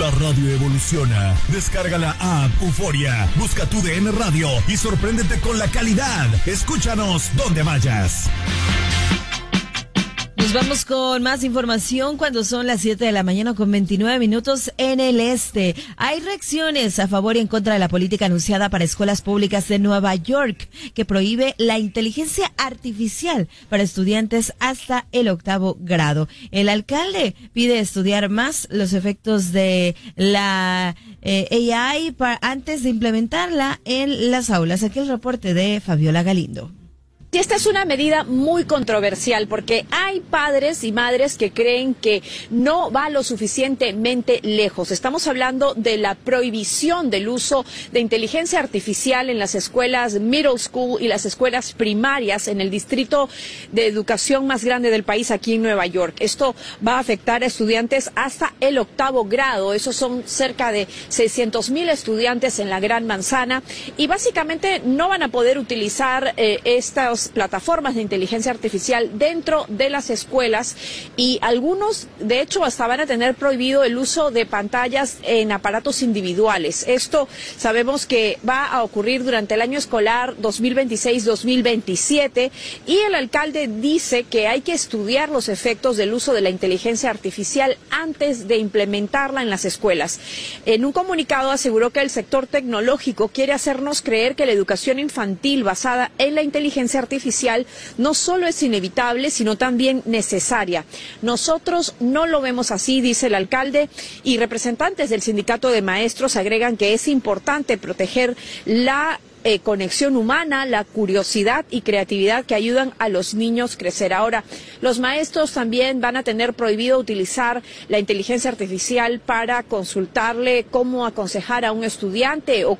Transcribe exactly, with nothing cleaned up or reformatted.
La radio evoluciona. Descarga la app Euforia, busca tu D N Radio y sorpréndete con la calidad. Escúchanos donde vayas. Nos vamos con más información cuando son las siete de la mañana con veintinueve minutos en el este. Hay reacciones a favor y en contra de la política anunciada para escuelas públicas de Nueva York, que prohíbe la inteligencia artificial para estudiantes hasta el octavo grado. El alcalde pide estudiar más los efectos de la eh, A I para, antes de implementarla en las aulas. Aquí el reporte de Fabiola Galindo. Y esta es una medida muy controversial porque hay padres y madres que creen que no va lo suficientemente lejos. Estamos hablando de la prohibición del uso de inteligencia artificial en las escuelas middle school y las escuelas primarias en el distrito de educación más grande del país, aquí en Nueva York. Esto va a afectar a estudiantes hasta el octavo grado. Esos son cerca de seiscientos mil estudiantes en la Gran Manzana y básicamente no van a poder utilizar eh, estas plataformas de inteligencia artificial dentro de las escuelas y algunos, de hecho, hasta van a tener prohibido el uso de pantallas en aparatos individuales. Esto sabemos que va a ocurrir durante el año escolar dos mil veintiséis dos mil veintisiete y el alcalde dice que hay que estudiar los efectos del uso de la inteligencia artificial antes de implementarla en las escuelas. En un comunicado aseguró que el sector tecnológico quiere hacernos creer que la educación infantil basada en la inteligencia artificial artificial no solo es inevitable, sino también necesaria. Nosotros no lo vemos así, dice el alcalde, y representantes del sindicato de maestros agregan que es importante proteger la Eh, conexión humana, la curiosidad y creatividad que ayudan a los niños a crecer. Ahora, los maestros también van a tener prohibido utilizar la inteligencia artificial para consultarle cómo aconsejar a un estudiante o